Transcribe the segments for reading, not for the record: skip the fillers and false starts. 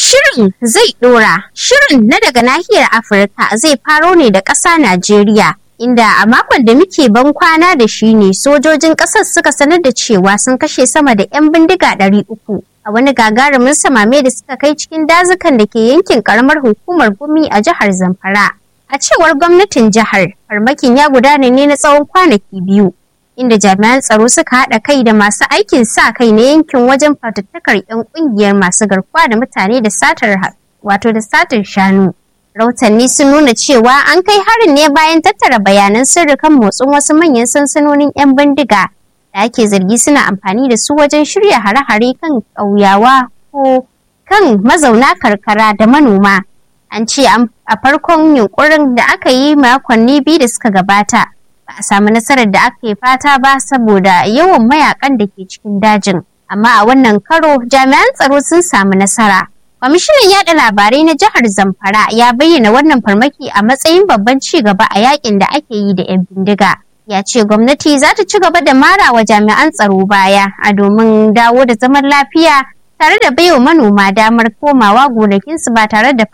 Shirin zai ɗora. Shirin na daga nahiyar Afirka zai faro ne da ƙasa Najeriya, inda a makon da muke ban kwana da shi ne sojojin ƙasar suka sanar da cewa sun kashe sama da 'yan bindiga 300 a wani gagarumin samame da suka kai cikin dazukan da ke yankin ƙaramar hukumar Gumi a jihar Zamfara. A cewar gwamnatin jihar, farmakin ya gudana ne na tsawon kwanaki 2. Inda jami'an tsaro suka haɗa kai da masu aikin sa kai na yankin wajen fatattakar 'yan ƙungiyar masu garkuwa da mutane da satar shanu. Rahotanni sun nuna cewa an kai harin ne bayan tattara bayanan sirri kan motsin wasu manyan sansanonin 'yan bindiga da ake zargi suna amfani da su wajen shirya hare-hare kan ƙauyawa ko kan mazauna karkara da manoma. An ce a farkon yunkurin da aka yi makonni 2 da suka gabata, ba a samu nasarar da aka yi fata ba saboda yawan mayakan da ke cikin dajin. Amma a wannan karo jami'an tsaro sun samu nasara. Kwamishinan yaɗa labarai na jihar Zamfara ya bayyana wannan farmaki a matsayin babban ci gaba a yakin da ake yi da 'yan bindiga. Ya ce gwamnati za ta ci gaba da mara wa jami'an tsaro baya a domin dawo da zaman lafiya tare da baiwa manoma damar komawa gonakinsu ba tare da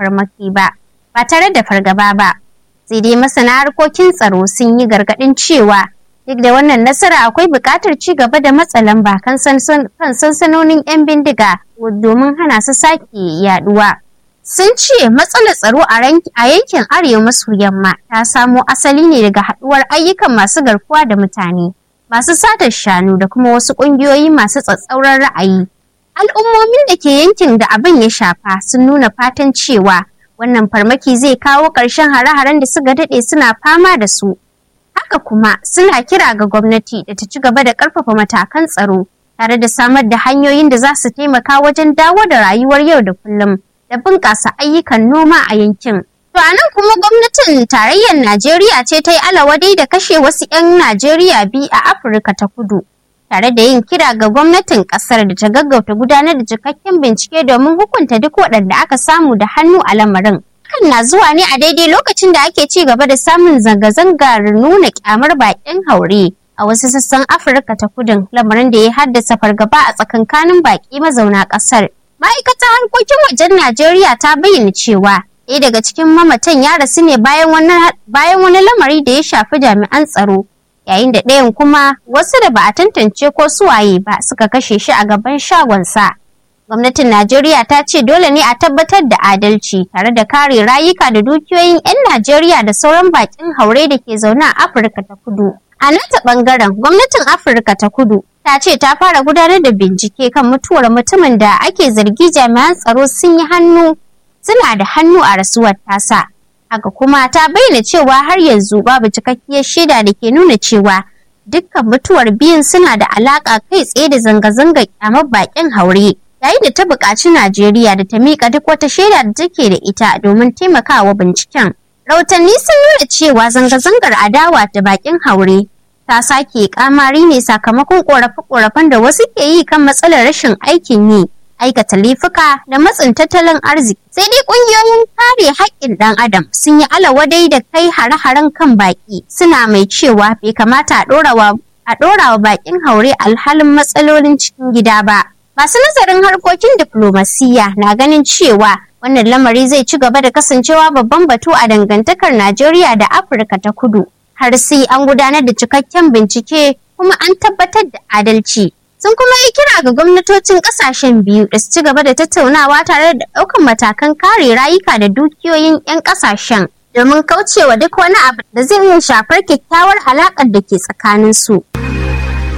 fargaba ba. Sai dai masana harkokin tsaro sun yi gargaɗin cewa duk da wannan nasara akwai buƙatar ci gaba da matsa lamba kan sansanonin 'yan bindiga domin hana su sake yaduwa. Sun ce matsalar tsaro a yankin arewa maso yamma ta samo asali ne daga haɗuwar ayyukan masu garkuwa da mutane, masu satar shanu da kuma wasu ƙungiyoyi masu tsatsauran ra'ayi. Al'ummomin da ke yankin da abin ya shafa sun nuna fatan cewa wannan farmaki zai kawo ƙarshen hare-haren da suka daɗe suna fama da su. Haka kuma suna kira ga gwamnati da ta ci gaba da ƙarfafa matakan tsaro tare da samar da hanyoyin da za su taimaka wajen dawo da rayuwar yau da kullum da bunƙasa ayyukan noma a yankin. To a nan kuma gwamnatin tarayyar Najeriya ce ta yi alawadai da kashe wasu 'yan Najeriya 2 a Afirka ta Kudu, tare da yin kira ga gwamnatin ƙasar da ta gaggauta gudanar da cikakken bincike domin hukunta duk waɗanda aka samu da hannu a lamarin. Hakan na zuwa ne a daidai lokacin da ake ci gaba da samun zanga-zangar nuna kyamar baƙin haure a wasu sassan Afirka ta Kudun, lamarin da ya haddasa fargaba a tsakankanin baƙi mazauna ƙasar. Ma'aikatar harkokin wajen Najeriya ta bayyana cewa ɗaya daga cikin mamatan ya rasu ne bayan wani lamari da ya shafi jami'an tsaro, yayin da ɗayan kuma wasu da ba a tantance ko suwaye ba suka kashe shi a gaban shagonsa. Gwamnatin Najeriya ta ce dole ne a tabbatar da adalci tare da kare rayuka da dukiyoyin 'yan Najeriya da sauran bakin haure da ke zaune a Afirka ta Kudu. A nata ɓangaren, gwamnatin Afirka ta Kudu ta ce ta fara gudanar da bincike kan mutuwar mutumin da ake zargi jami'an tsaro suna da hannu a rasuwar tasa. Haka kuma ta bayyana cewa har yanzu babu cikakkiyar shaida da ke nuna cewa dukkan mutuwar biyun suna da alaƙa kai tsaye da zanga-zangar kyamar bakin haure. Yayin da ta buƙaci Najeriya da ta miƙa duk wata shaida da take da ita domin taimakawa binciken. Rahotanni sun nuna cewa zanga-zangar adawa da bakin haure ta sake kamari ne sakamakon ƙorafe-ƙorafen da wasu ke yi kan matsalar rashin aikin yi, aikata laifuka da matsin tattalin arziki. Sai dai ƙungiyoyin kare haƙƙin ɗan adam sun yi alawadai da kai hare-haren kan baƙi, suna mai cewa bai kamata a ɗora wa baƙin haure alhalin matsalolin cikin gida ba. Masu nazarin harkokin diflomasiyya na ganin cewa wannan lamari zai ci gaba da kasancewa babban batu a dangantakar Najeriya da Afirka ta Kudu, har sai an gudanar da cikakken bincike kuma an tabbatar da adalci. Sun kuma yi kira ga gwamnatocin ƙasashen biyu da su ci gaba da tattaunawa tare da ɗaukar matakan kare rayuka da dukiyoyin 'yan ƙasashen domin kaucewa duk wani abu da zai iya shafar kyakkyawar alaƙar da ke tsakaninsu.